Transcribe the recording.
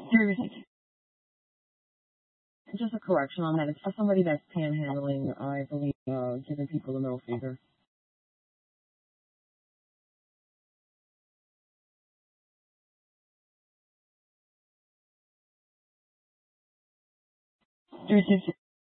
There's just a correction on that. It's for somebody that's panhandling, I believe, giving people the middle finger. There's